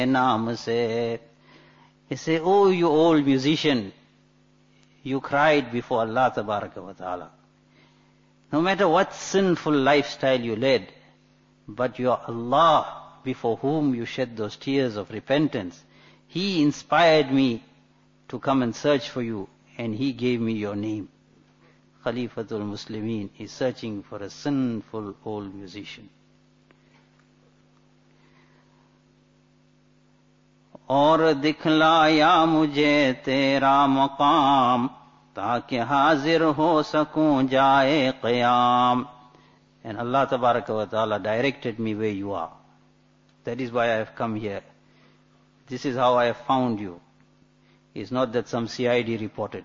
naam se. He say, oh, you old musician, you cried before Allah tabaraka wa ta'ala. No matter what sinful lifestyle you led, but your Allah, before whom you shed those tears of repentance, He inspired me to come and search for you, and He gave me your name. Khalifatul Muslimin is searching for a sinful old musician. और दिखलाया मुझे तेरा मकाम ताकि हाजिर हो सकूं जाए क़याम. And Allah Tabaraka wa Ta'ala directed me where you are. That is why I have come here. This is how I have found you. It's not that some CID reported.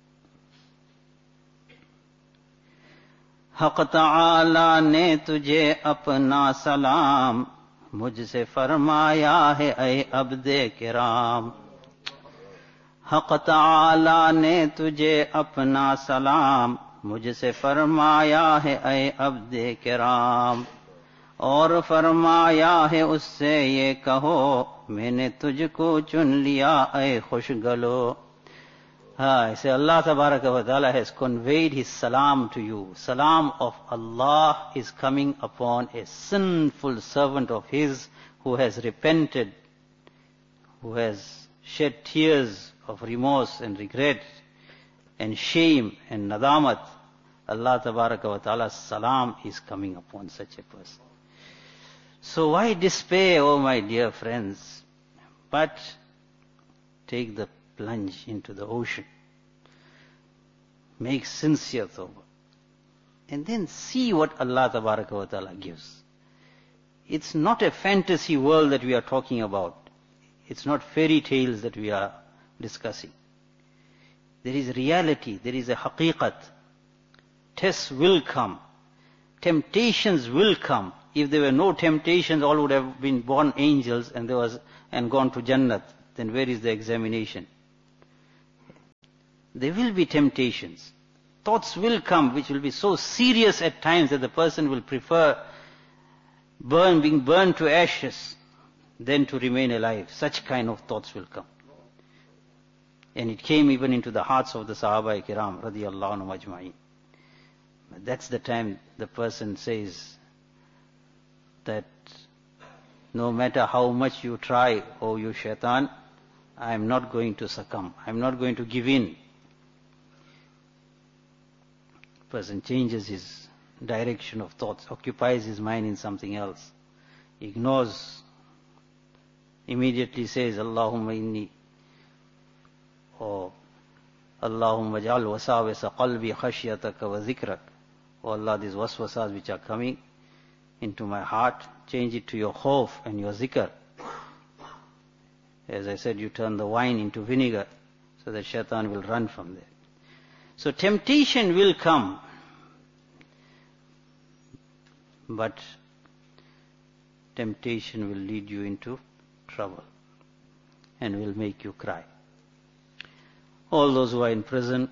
हक़ ताला ने तुझे अपना सलाम मुझसे फरमाया है ऐ अब्दे किराम. हक़ ताला ने तुझे अपना सलाम मुझसे फरमाया है ऐ अब्दे किराम. और फरमाया है उससे ये कहो मैंने तुझको चुन लिया ऐ खुशगलो. I say Allah Tabaraka wa Ta'ala has conveyed His salam to you. Salam of Allah is coming upon a sinful servant of His who has repented, who has shed tears of remorse and regret and shame and nadamat. Allah Tabaraka wa Ta'ala's salam is coming upon such a person. So why despair, oh my dear friends, but take the plunge into the ocean. Make sincere tawbah. And then see what Allah Tabaraka wa Ta'ala gives. It's not a fantasy world that we are talking about. It's not fairy tales that we are discussing. There is reality, there is a haqiqat. Tests will come. Temptations will come. If there were no temptations, all would have been born angels and gone to Jannat. Then where is the examination? There will be temptations. Thoughts will come which will be so serious at times that the person will prefer being burned to ashes than to remain alive. Such kind of thoughts will come. And it came even into the hearts of the Sahaba Kiram radiyallahu anhum ajma'in. That's the time the person says that no matter how much you try, oh you shaitan, I am not going to succumb. I am not going to give in. Person changes his direction of thoughts, occupies his mind in something else, ignores, immediately says, Allahumma inni, or Allahumma ja'al wasawisa qalbi khashyataka wa zikrak. Oh Allah, these waswasas which are coming into my heart, change it to your khawf and your zikr. As I said, you turn the wine into vinegar so that shaitan will run from there. So temptation will come, but temptation will lead you into trouble and will make you cry. All those who are in prison,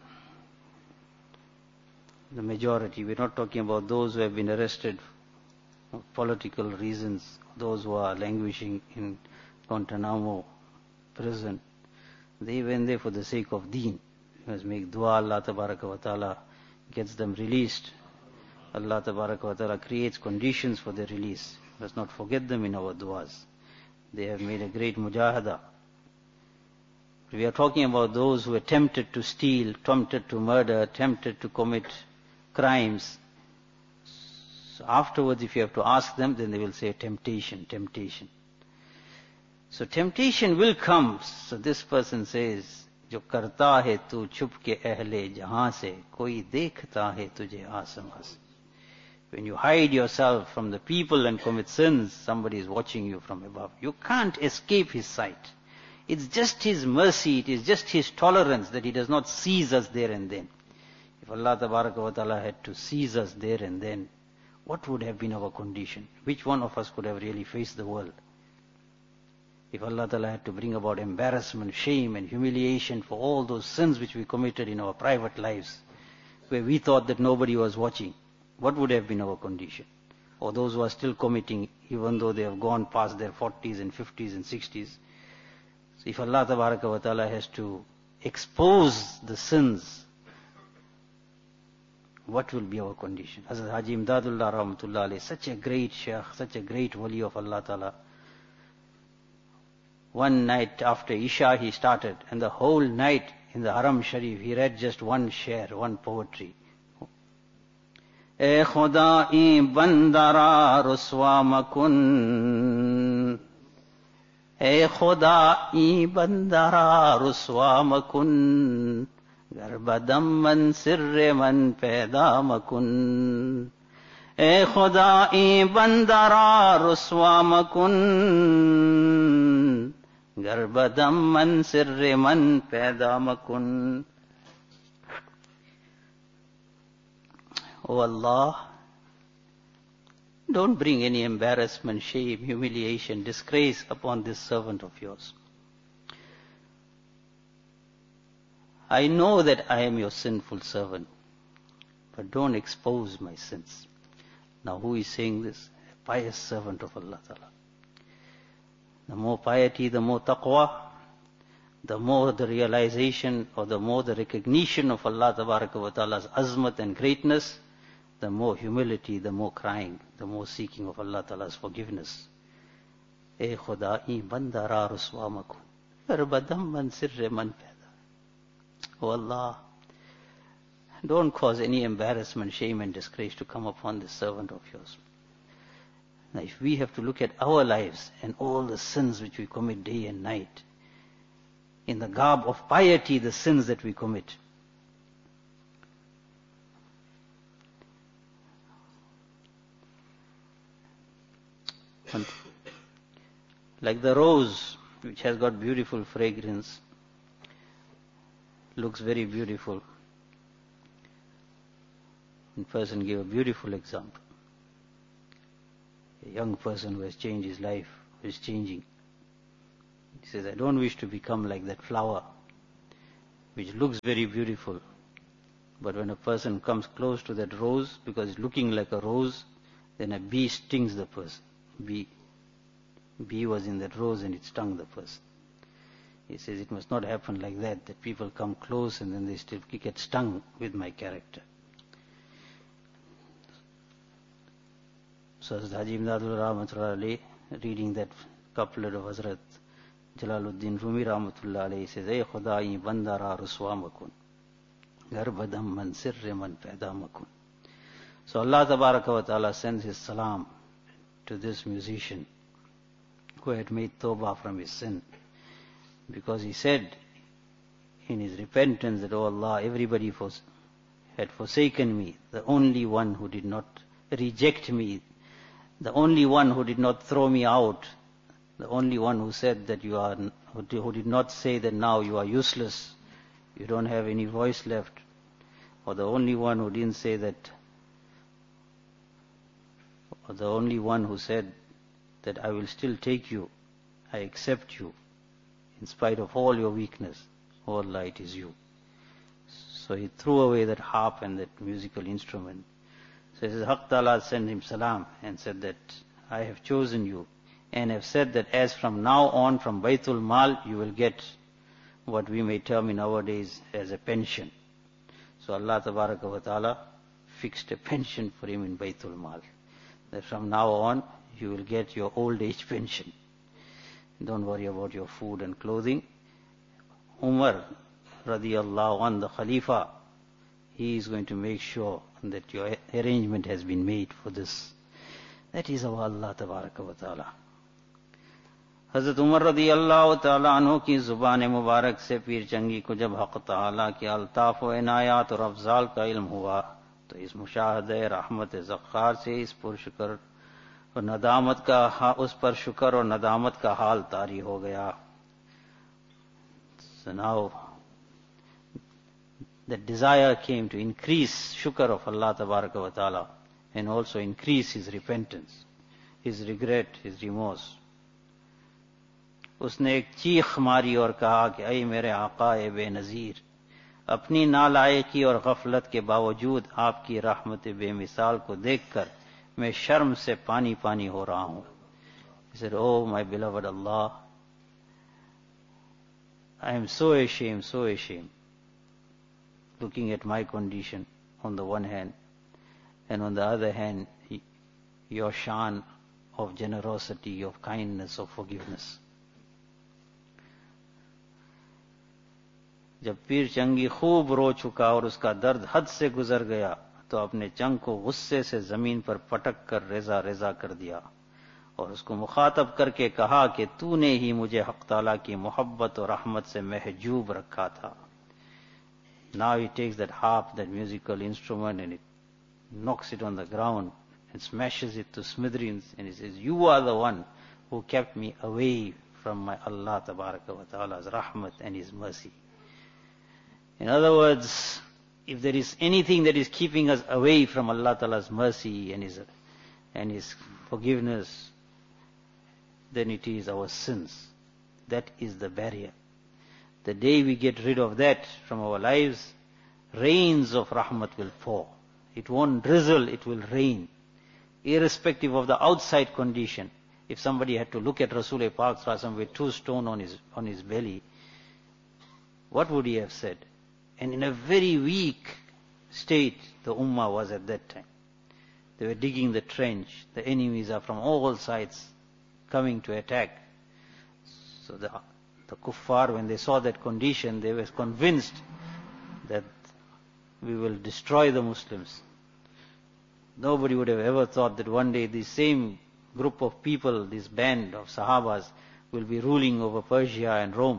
the majority, we're not talking about those who have been arrested for political reasons, those who are languishing in Guantanamo prison. They went there for the sake of deen. We must make dua, Allah Tabaraka wa Ta'ala gets them released. Allah Tabaraka wa Ta'ala creates conditions for their release. Let's not forget them in our duas. They have made a great mujahada. We are talking about those who are tempted to steal, tempted to murder, tempted to commit crimes. So afterwards, if you have to ask them, then they will say temptation, temptation. So temptation will come. So this person says, जो करता है तू छुप के अहले जहां से कोई देखता है तुझे आसमां से. When you hide yourself from the people and commit sins, somebody is watching you from above. You can't escape His sight. It's just His mercy, it is just His tolerance that He does not seize us there and then. If Allah Tabaraka wa Ta'ala had to seize us there and then, what would have been our condition? Which one of us could have really faced the world? If Allah Ta'ala had to bring about embarrassment, shame and humiliation for all those sins which we committed in our private lives, where we thought that nobody was watching, what would have been our condition? or those who are still committing, even though they have gone past their 40s and 50s and 60s. So if Allah Tabaraka wa Ta'ala has to expose the sins, what will be our condition? Hazrat Haji Imdadullah Rahmatullah alayhi, such a great Shaykh, such a great wali of Allah Ta'ala. One night after Isha he started, and the whole night in the Haram Sharif he read just one share, one poetry. ए खुदा ई बंदरा रुस्वा मकुन, ए खुदा ई बंदरा रुस्वा मकुन, गर्बदम मन सिर्रे मन पैदा मकुन, ए खुदा ई बंदरा रुस्वा मकुन, गर्बदम मन सिर्रे मन पैदा मकुन. Oh Allah, don't bring any embarrassment, shame, humiliation, disgrace upon this servant of yours. I know that I am your sinful servant, but don't expose my sins. Now who is saying this? A pious servant of Allah Ta'ala. The more piety, the more taqwa, the more the realization or the more the recognition of Allah Tabaraka wa Ta'ala's azmat and greatness, the more humility, the more crying, the more seeking of Allah Ta'ala's forgiveness. E Khuda I banda ra ruswa makun, badam man sirre man paida. Oh Allah, don't cause any embarrassment, shame and disgrace to come upon this servant of yours. Now if we have to look at our lives and all the sins which we commit day and night, in the garb of piety, the sins that we commit, and like the rose, which has got beautiful fragrance, looks very beautiful. One person gave a beautiful example. A young person who has changed his life, who is changing. He says, I don't wish to become like that flower, which looks very beautiful. But when a person comes close to that rose, because it's looking like a rose, then a bee stings the person. Bee was in that rose and it stung the person. He says, it must not happen like that, that people come close and then they still get stung with my character. So as Haji Imdadullah Rahmatullah alayhi, reading that couplet of Hazrat Jalaluddin Rumi Rahmatullah alayhi, says, "Ey Khudai bandara ruswa makun, garbadam man sirre man paida makun." So Allah Tabaraka wa Ta'ala sends His salam to this musician who had made tawbah from his sin, because he said in his repentance that, "Oh Allah, everybody had forsaken me, the only one who did not reject me, the only one who did not throw me out, the only one who said that who did not say that now you are useless, you don't have any voice left, or the only one who didn't say that, or the only one who said that I will still take you, I accept you, in spite of all your weakness. Oh Allah, it is you." So he threw away that harp and that musical instrument. So he says, Haqq Ta'ala sent him salam and said that I have chosen you and have said that as from now on from Baitul Mal you will get what we may term in nowadays as a pension. So Allah Tabaraka wa Ta'ala fixed a pension for him in Baitul Mal, that from now on you will get your old age pension. Don't worry about your food and clothing. Umar radiyallahu anh, the Khalifa, he is going to make sure that your arrangement has been made for this. That is our Allah Tabaraka wa Ta'ala. Hazrat Umar radiyallahu ta'ala anhu की ज़ुबान मुबारक से पीर चंगी को जब हक़ ताला के अल्ताफ़ व इनायात और अफ़ज़ाल का इल्म हुआ, तो इस मुशाहदे रहमत ज़ख़्ख़ार से इस पुरशुक्र और नदामत का उस पर शुक्र और नदामत का हाल तारी हो गया. So now that desire came to increase shukr of Allah Tabaraka wa Ta'ala and also increase his repentance, his regret, his remorse. उसने एक चीख मारी और कहा कि ऐ मेरे आका ए बेनज़ीर, अपनी नालायकी और गफलत के बावजूद आपकी रहमत बेमिसाल को देखकर मैं शर्म से पानी पानी हो रहा हूं. He said, oh my beloved Allah, I am so ashamed, looking at my condition on the one hand, and on the other hand, your shan of generosity, of kindness, of forgiveness. जब पीर चंगी खूब रो चुका और उसका दर्द हद से गुजर गया, तो अपने चंग को गुस्से से जमीन पर पटक कर रेजा रेजा कर दिया और उसको मुखातब करके कहा कि तूने ही मुझे हक ताला की मोहब्बत और रहमत से महजूब रखा था. Now he takes that harp, that musical instrument, and it knocks it on the ground and smashes it to smithereens, and he says, you are the one who kept me away from my Allah tabaraka wa ta'ala's rahmat and his mercy. In other words, if there is anything that is keeping us away from Allah Ta'ala's mercy and His forgiveness, then it is our sins. That is the barrier. The day we get rid of that from our lives, rains of rahmat will fall. It won't drizzle, it will rain. Irrespective of the outside condition. If somebody had to look at Rasul Pak Sallallahu Alaihi Wasallam with 2 stones on his belly, what would he have said? And in a very weak state, the ummah was at that time. They were digging the trench. The enemies are from all sides coming to attack. So the kuffar, when they saw that condition, they were convinced that we will destroy the Muslims. Nobody would have ever thought that one day this same group of people, this band of Sahabas, will be ruling over Persia and Rome.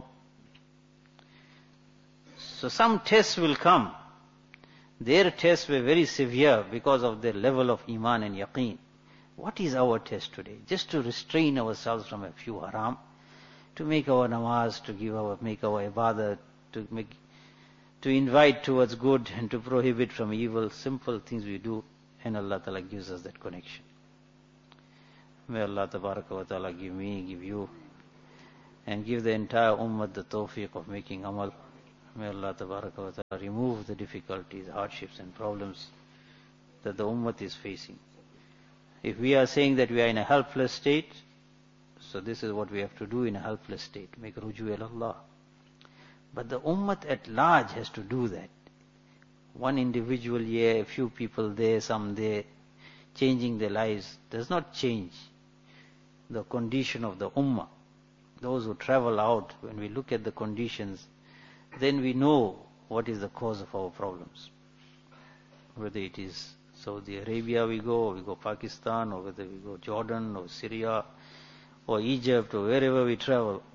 So some tests will come. Their tests were very severe because of their level of iman and yaqeen. What is our test today? Just to restrain ourselves from a few haram, to make our namaz, to make our ibadah, to invite towards good and to prohibit from evil. Simple things we do, and Allah Ta'ala gives us that connection. May Allah Tabaraka wa Ta'ala give me, give you, and give the entire ummah the tawfiq of making amal. May Allah Tabaraka wa Ta'ala remove the difficulties, hardships and problems that the ummah is facing. If we are saying that we are in a helpless state, so this is what we have to do in a helpless state, make ruju ila Allah. But the ummah at large has to do that. One individual here, a few people there, some there, changing their lives does not change the condition of the ummah. Those who travel out, when we look at the conditions, then we know what is the cause of our problems. Whether it is Saudi Arabia we go Pakistan, or whether we go Jordan or Syria or Egypt or wherever we travel.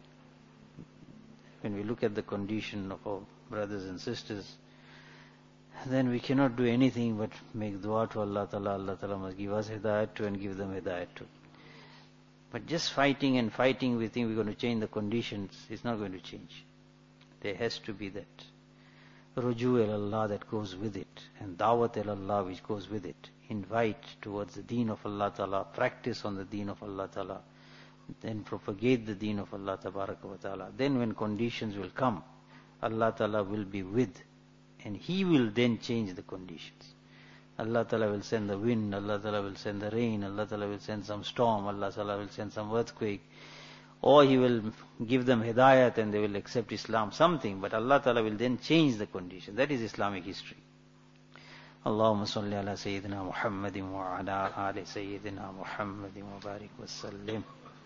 When we look at the condition of our brothers and sisters, then we cannot do anything but make dua to Allah Ta'ala. Allah Ta'ala must give us hidayat to and give them hidayat to. But just fighting, we think we're going to change the conditions, it's not going to change. There has to be that ruju ilallah that goes with it, and dawat ilallah which goes with it. Invite towards the deen of Allah Ta'ala, practice on the deen of Allah Ta'ala, then propagate the deen of Allah Tabaraka wa Ta'ala. Then when conditions will come, Allah Ta'ala will be with, and He will then change the conditions. Allah Ta'ala will send the wind, Allah Ta'ala will send the rain, Allah Ta'ala will send some storm, Allah Ta'ala will send some earthquake, or He will give them hidayat and they will accept Islam, something, but Allah Ta'ala will then change the condition. That is Islamic history. Allahumma salli ala Sayyidina Muhammadin wa ala ali Sayyidina Muhammadin wa barik wa sallim.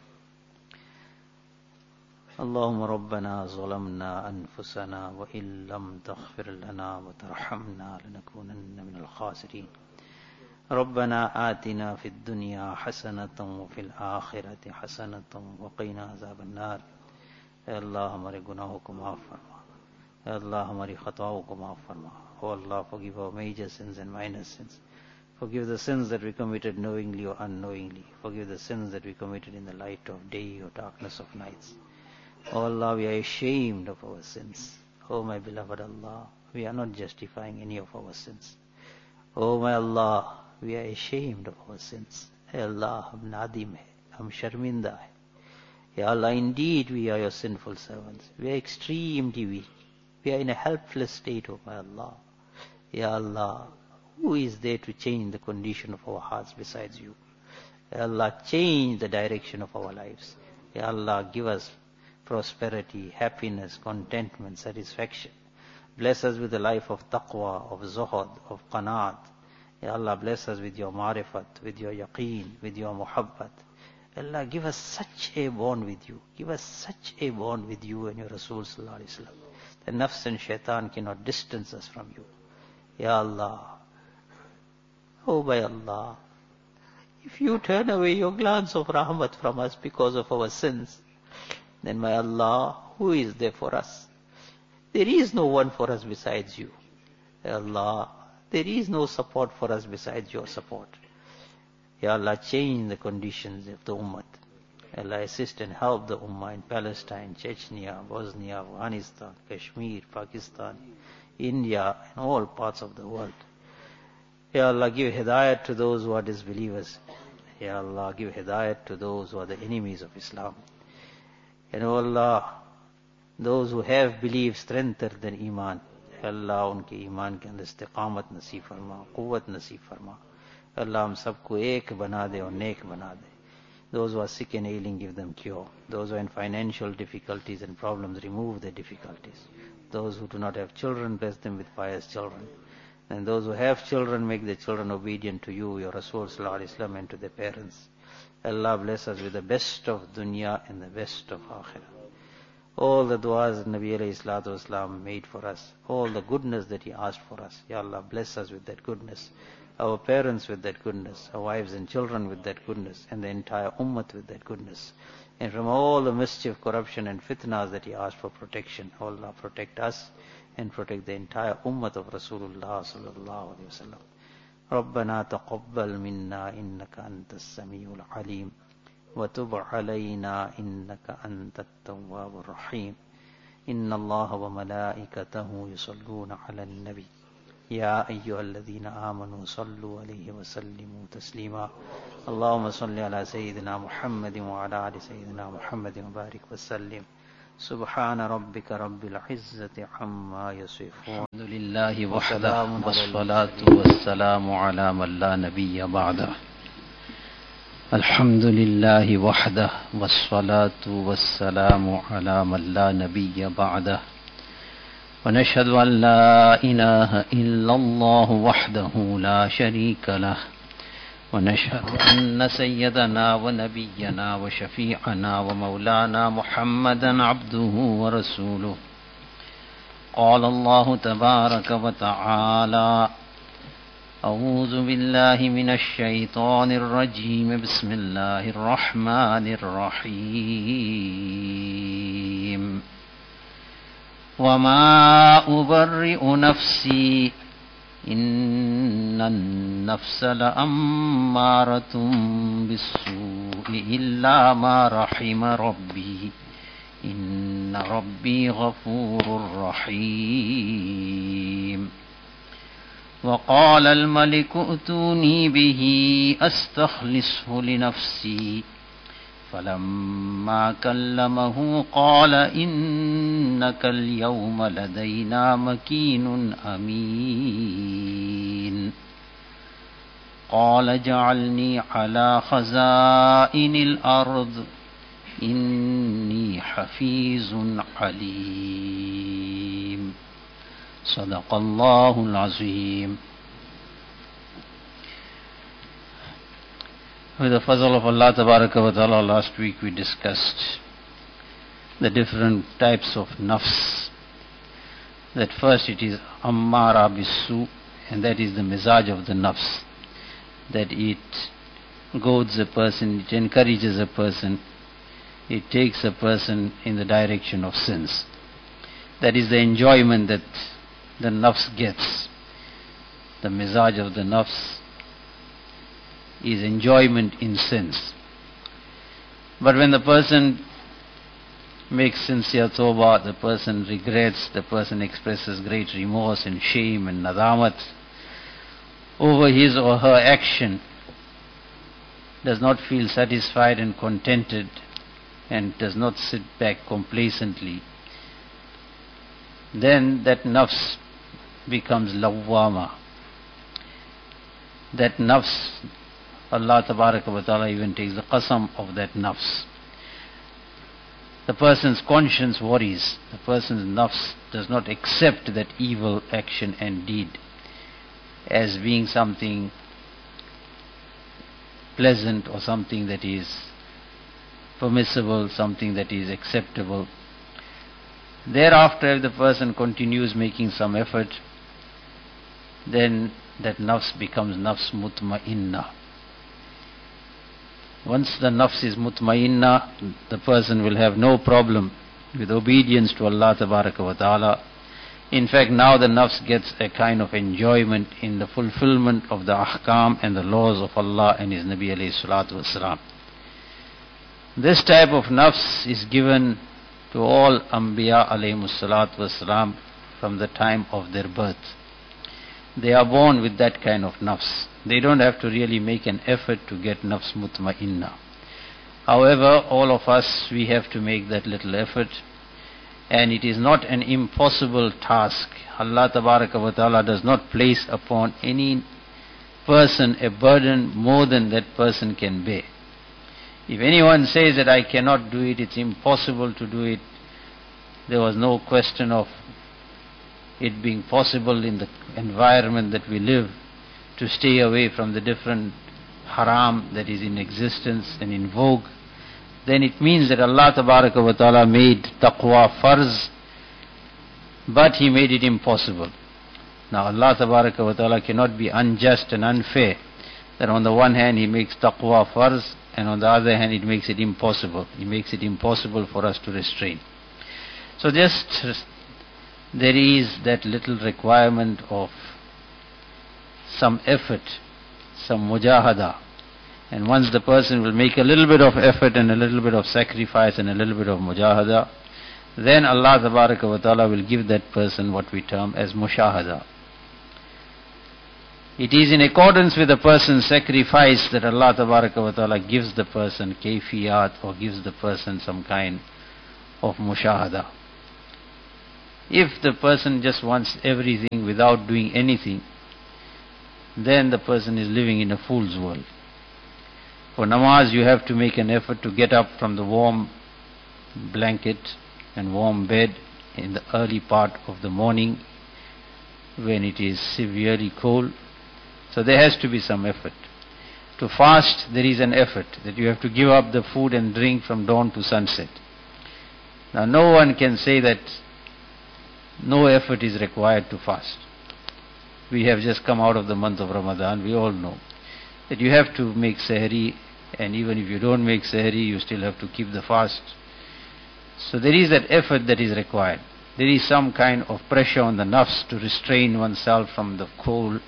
اللهم ربنا ظلمنا أنفسنا وإن لم تغفر لنا وترحمنا لنكونن من الخاسرين. ربنا آتنا في الدنيا حسنة وفي الآخرة حسنة وقنا عذاب النار. اے اللہ ہمارے گناہوں کو معاف فرما, اے اللہ ہماری خطاؤں کو معاف فرما. Oh Allah, forgive our major sins and minor sins. Forgive the sins that we committed knowingly or unknowingly. Forgive the sins that we committed in the light of day or darkness of nights. Oh Allah, we are ashamed of our sins. Oh my beloved Allah, we are not justifying any of our sins. Oh my Allah, we are ashamed of our sins. Hey Allah, hum nadim hai, hum sharminda hai. Ya Allah, indeed we are your sinful servants. We are extremely weak. We are in a helpless state, oh my Allah. Ya Allah, who is there to change the condition of our hearts besides you? Ya Allah, change the direction of our lives. Ya Allah, give us prosperity, happiness, contentment, satisfaction. Bless us with the life of taqwa, of zuhud, of qanaat. Ya Allah, bless us with your marifat, with your yaqeen, with your muhabbat. Allah, give us such a bond with you. Give us such a bond with you and your Rasul sallallahu alaihi wasallam. The nafs and shaitan cannot distance us from you. Ya Allah. Oh by Allah. If you turn away your glance of rahmat from us because of our sins, then my Allah, who is there for us? There is no one for us besides you. Ya Allah, there is no support for us besides your support. Ya Allah, change the conditions of the ummah. Ya Allah, assist and help the ummah in Palestine, Chechnya, Bosnia, Afghanistan, Kashmir, Pakistan, India, and all parts of the world. Ya Allah, give hidayat to those who are disbelievers. Ya Allah, give hidayat to those who are the enemies of Islam. And O Allah, those who have belief strengthen their iman. Ya Allah, unke iman ke andar istiqamat nasib farma, quwwat nasib farma. Ya Allah, hum sabko ek bana de aur nek bana de. Those who are sick and ailing, give them cure. Those who are in financial difficulties and problems, remove their difficulties. Those who do not have children, bless them with pious children. And those who have children, make their children obedient to you, your Rasul sallallahu alaihi wasallam, and to their parents. Allah, bless us with the best of dunya and the best of akhirah. All the du'as Nabi alayhi salatu wasalam made for us, all the goodness that he asked for us, Ya Allah, bless us with that goodness. Our parents with that goodness, our wives and children with that goodness, and the entire ummah with that goodness. And from all the mischief, corruption and fitnas that he asked for protection, Allah, protect us and protect the entire ummah of Rasulullah sallallahu alaihi wasallam. ربنا تقبل منا إنك أنت السميع العليم وتب علينا إنك أنت التواب الرحيم إن الله وملائكته يصلون على النبي يا أيها الذين آمنوا صلوا عليه وسلموا تسليما اللهم صل على سيدنا محمد وعلى آل سيدنا محمد وبارك وسلم سبحان ربك رب العزة عما يصفون الحمد لله وحده والصلاة والسلام على من لا نبي بعده الحمد لله وحده والصلاة والسلام على من لا نبي بعده ونشهد أن لا إله إلا الله وحده لا شريك له ونشهد أن سيدنا ونبينا وشفيعنا ومولانا محمدا عبده ورسوله قال الله تبارك وتعالى أعوذ بالله من الشيطان الرجيم بسم الله الرحمن الرحيم وما أبرئ نفسي إن النفس لأمارة بالسوء إلا ما رحم ربي إن ربي غفور رحيم وقال الملك ائتوني به أستخلصه لنفسي فلما كلمه قال إنك اليوم لدينا مكين أمين قال اجعلني على خزائن الأرض إني حفيظ عليم صدق الله العظيم. With the fazl of Allah Tabaraka wa Ta'ala, last week we discussed the different types of nafs. That first it is ammara bisu, and that is the mizaj of the nafs. That it goads a person, it encourages a person, it takes a person in the direction of sins. That is the enjoyment that the nafs gets. The mizaj of the nafs is enjoyment in sins. But when the person makes sincere tawbah, the person regrets, the person expresses great remorse and shame and nadamat over his or her action, does not feel satisfied and contented, and does not sit back complacently, then that nafs becomes lawwama. That nafs, Allah Tabaraka wa Ta'ala even takes the qasam of that nafs. The person's conscience worries. The person's nafs does not accept that evil action and deed as being something pleasant or something that is permissible, something that is acceptable. Thereafter, if the person continues making some effort, then that nafs becomes nafs mutma'inna. Once the nafs is mutma'inna, the person will have no problem with obedience to Allah Tabaraka wa Ta'ala. In fact, now the nafs gets a kind of enjoyment in the fulfillment of the ahkam and the laws of Allah and His Nabi alayhi salatu wasalam. This type of nafs is given to all Anbiya alayhi salatu wasalam from the time of their birth. They are born with that kind of nafs. They don't have to really make an effort to get nafs mutma'inna. However, all of us, we have to make that little effort, and it is not an impossible task. Allah Tabaraka wa Ta'ala does not place upon any person a burden more than that person can bear. If anyone says that I cannot do it, it's impossible to do it, there was no question of it being possible in the environment that we live to stay away from the different haram that is in existence and in vogue, then it means that Allah Tabaraka wa Ta'ala made taqwa farz, but He made it impossible. Now Allah Tabaraka wa Ta'ala cannot be unjust and unfair, that on the one hand He makes taqwa farz, and on the other hand it makes it impossible. He makes it impossible for us to restrain. So just there is that little requirement of some effort, some mujahada. And once the person will make a little bit of effort and a little bit of sacrifice and a little bit of mujahada, then Allah Tabaraka wa Ta'ala will give that person what we term as mushahada. It is in accordance with the person's sacrifice that Allah Tabaraka wa Ta'ala gives the person kayfiyat, or gives the person some kind of mushahada. If the person just wants everything without doing anything, then the person is living in a fool's world. For namaz, you have to make an effort to get up from the warm blanket and warm bed in the early part of the morning when it is severely cold. So there has to be some effort. To fast, there is an effort that you have to give up the food and drink from dawn to sunset. Now no one can say that no effort is required to fast. We have just come out of the month of Ramadan. We all know that you have to make sahri, and even if you don't make sahri, you still have to keep the fast. So there is that effort that is required. There is some kind of pressure on the nafs to restrain oneself from the cold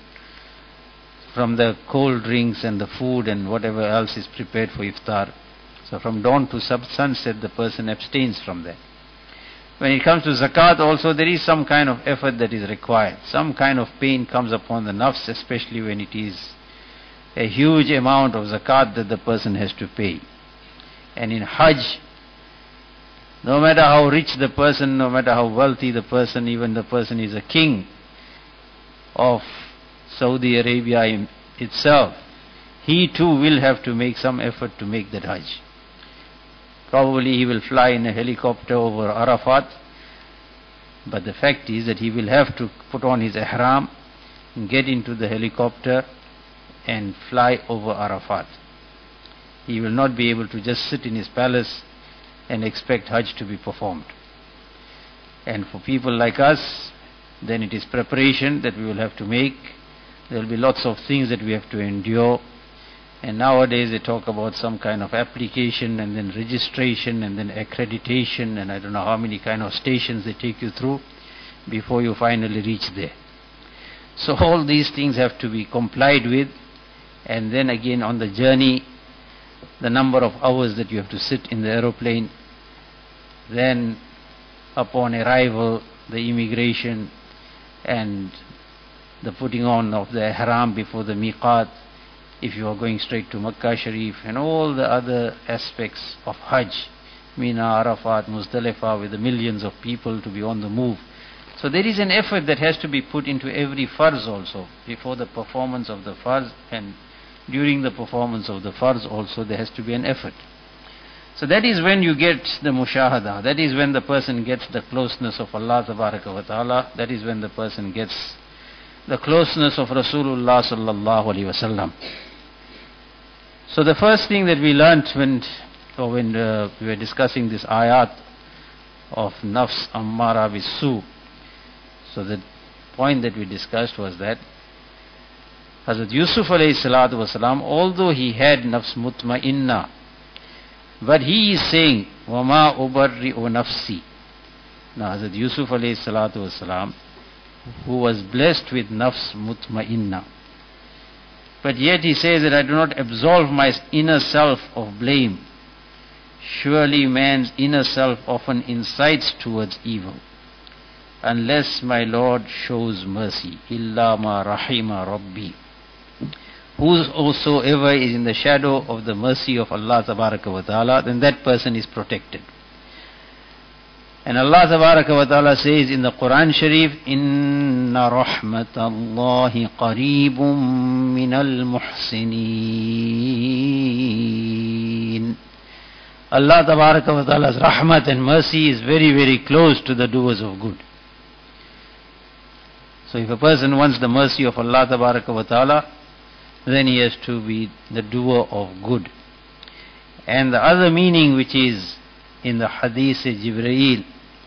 drinks and the food and whatever else is prepared for iftar. So from dawn to sunset, the person abstains from that. When it comes to zakat also, there is some kind of effort that is required. Some kind of pain comes upon the nafs, especially when it is a huge amount of zakat that the person has to pay. And in Hajj, no matter how rich the person, no matter how wealthy the person, even the person is a king of Saudi Arabia itself, he too will have to make some effort to make that Hajj. Probably he will fly in a helicopter over Arafat, but the fact is that he will have to put on his ihram, get into the helicopter and fly over Arafat. He will not be able to just sit in his palace and expect Hajj to be performed. And for people like us, then it is preparation that we will have to make. There will be lots of things that we have to endure. And nowadays they talk about some kind of application and then registration and then accreditation, and I don't know how many kind of stations they take you through before you finally reach there. So all these things have to be complied with, and then again on the journey, the number of hours that you have to sit in the aeroplane, then upon arrival, the immigration and the putting on of the ihram before the miqat, if you are going straight to Makkah Sharif, and all the other aspects of Hajj, Mina, Arafat, Muzdalifah, with the millions of people to be on the move. So there is an effort that has to be put into every farz also. Before the performance of the farz and during the performance of the farz also there has to be an effort. So that is when you get the mushahada. That is when the person gets the closeness of Allah tabaraka wa ta'ala. That is when the person gets the closeness of Rasulullah sallallahu alaihi wasallam. So the first thing that we learnt when we were discussing this ayat of nafs ammara bisu, so the point that we discussed was that Hazrat Yusuf alayhi salatu wasalam, although he had nafs mutma'inna, but he is saying wama ubarri'u nafsi. Now Hazrat Yusuf alayhi salatu wasalam, who was blessed with nafs mutma'inna, but yet he says that I do not absolve my inner self of blame. Surely man's inner self often incites towards evil, unless my Lord shows mercy. Illa ma rahima rabbi. Whosoever is in the shadow of the mercy of Allah tabaraka wa ta'ala, then that person is protected. And Allah tabaraka wa ta'ala says in the Quran Sharif, Inna rahmatallahi qareebum minal muhsinin. Allah tabaraka wa ta'ala's rahmat and mercy is very, very close to the doers of good. So if a person wants the mercy of Allah tabaraka wa ta'ala, then he has to be the doer of good. And the other meaning which is in the hadith Jibreel,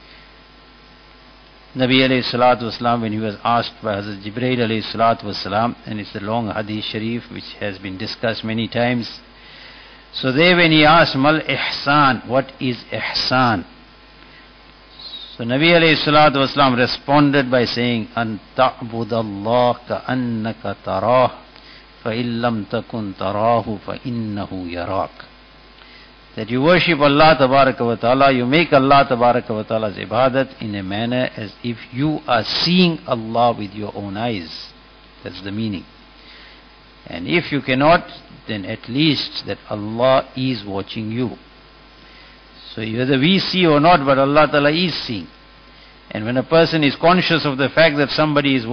Nabi alayhi salatu wasalam, when he was asked by Hazrat Jibreel alayhi salatu wasalam, and it's a long hadith sharif which has been discussed many times. So there when he asked, Mal ihsan, what is ihsan? So Nabi alayhi salatu wasalam responded by saying, An ta'budallah ka'annaka tarah, fa'in lam takun tarahu fa'innahu yarak. That you worship Allah tabaraka wa ta'ala, you make Allah tabaraka wa ta'ala's ibadat in a manner as if you are seeing Allah with your own eyes. That's the meaning. And if you cannot, then at least that Allah is watching you. So whether we see or not, but Allah ta'ala is seeing. And when a person is conscious of the fact that somebody is